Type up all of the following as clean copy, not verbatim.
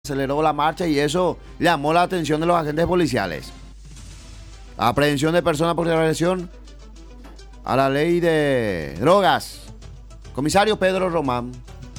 aceleró la marcha y eso llamó la atención de los agentes policiales. Aprehensión de personas por violación a la ley de drogas. Comisario Pedro Román.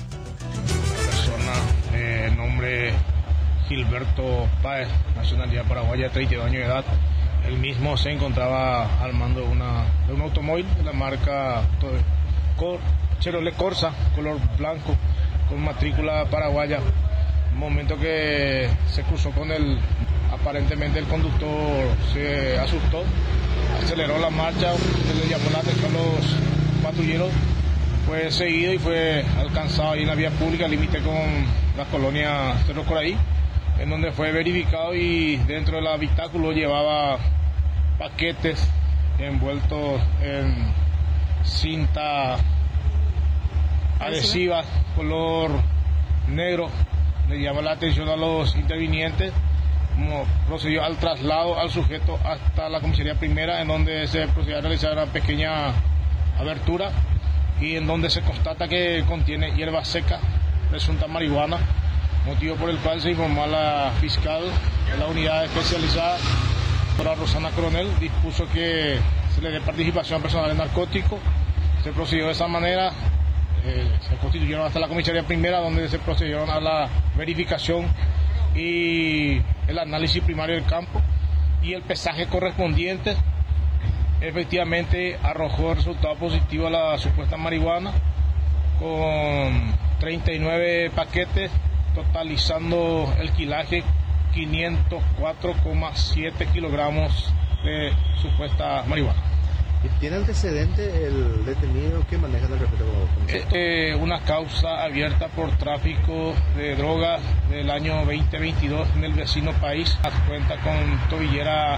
Persona, nombre Gilberto Páez, nacionalidad paraguaya, 32 años de edad. El mismo se encontraba al mando de un automóvil de la marca Chevrolet Corsa, color blanco, con matrícula paraguaya. Momento que se cruzó con aparentemente el conductor se asustó, aceleró la marcha, le llamó la atención a los patrulleros, fue seguido y fue alcanzado ahí en la vía pública, límite con la colonia Cerro Coraí, en donde fue verificado y dentro del habitáculo llevaba paquetes envueltos en cinta adhesiva color negro. Le llama la atención a los intervinientes, como procedió al traslado al sujeto hasta la comisaría primera, en donde se procedió a realizar una pequeña abertura y en donde se constata que contiene hierba seca, presunta marihuana, motivo por el cual se informó a la fiscal de la unidad especializada, doctora Rosana Coronel, dispuso que se le dé participación a personal de narcótico. Se procedió de esa manera. Se constituyeron hasta la comisaría primera, donde se procedieron a la verificación y el análisis primario del campo y el pesaje correspondiente. Efectivamente arrojó resultado positivo a la supuesta marihuana con 39 paquetes, totalizando el quilaje 504,7 kilogramos de supuesta marihuana. ¿Tiene antecedente el detenido? ¿Qué maneja al respecto? Una causa abierta por tráfico de drogas del año 2022 en el vecino país. Cuenta con tobillera.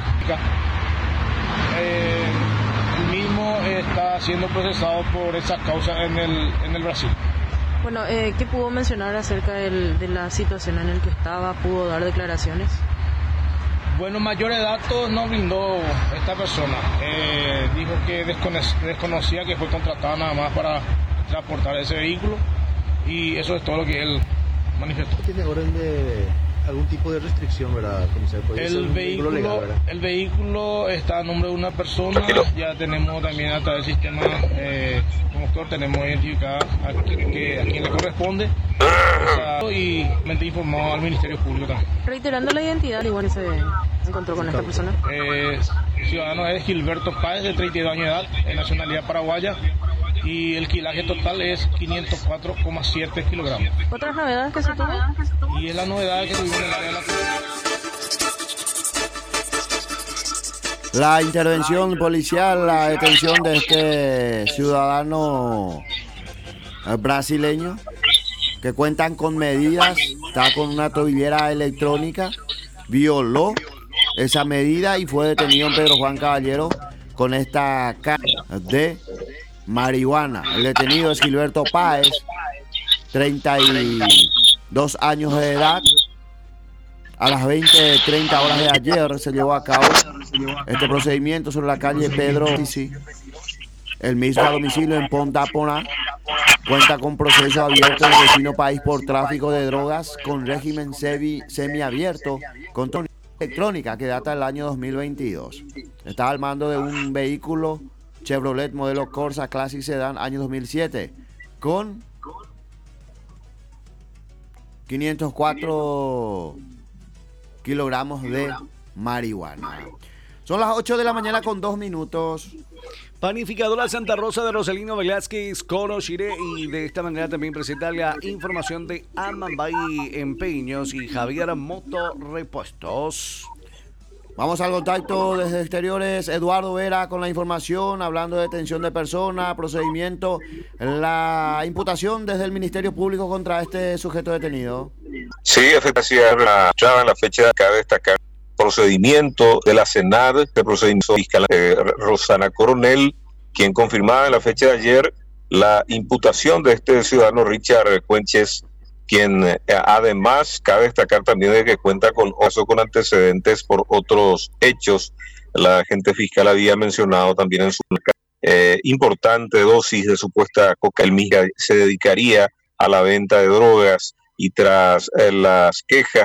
El mismo está siendo procesado por esa causa en el Brasil. Bueno, ¿qué pudo mencionar acerca de la situación en la que estaba? ¿Pudo dar declaraciones? Bueno, mayores datos no brindó esta persona. Dijo que desconocía que fue contratada nada más para transportar ese vehículo y eso es todo lo que él manifestó. ¿Tiene orden de algún tipo de restricción, verdad, comisario? El vehículo está a nombre de una persona. Ya tenemos también a través del sistema conductor, tenemos identificada a quien le corresponde y informó al Ministerio Público también. Reiterando la identidad, igual se encontró con esta persona. El ciudadano es Gilberto Páez, de 32 años de edad, de nacionalidad paraguaya, y el quilaje total es 504,7 kilogramos. ¿Otras novedades que se tuvo? Y es la novedad que tuvimos en el área de la intervención policial, la detención de este ciudadano brasileño que cuentan con medidas, está con una tobillera electrónica, violó esa medida y fue detenido en Pedro Juan Caballero con esta carga de marihuana. El detenido es Gilberto Páez, 32 años de edad. A las 20:30 horas de ayer se llevó a cabo este procedimiento sobre la calle Pedro Sisi. El mismo a domicilio en Ponta Poná. Cuenta con proceso abierto en el vecino país por tráfico de drogas con régimen semiabierto con electrónica que data del año 2022. Está al mando de un vehículo Chevrolet modelo Corsa Classic Sedan año 2007 con 504 kilogramos de marihuana. Son las 8 de la mañana con 2 minutos. Panificadora Santa Rosa de Rosalino Velázquez, Coro Chiré, y de esta manera también presenta la información de Amambay Empeños y Javier Moto Repuestos. Vamos al contacto desde exteriores. Eduardo Vera con la información, hablando de detención de persona, procedimiento, la imputación desde el Ministerio Público contra este sujeto detenido. Sí, efectivamente, en la fecha cabe destacar procedimiento de la CENAD, de procedimiento fiscal Rosana Coronel, quien confirmaba en la fecha de ayer la imputación de este ciudadano Richard Cuenches, quien además cabe destacar también de que cuenta con antecedentes por otros hechos. La agente fiscal había mencionado también en su importante dosis de supuesta cocaína. Se dedicaría a la venta de drogas y tras las quejas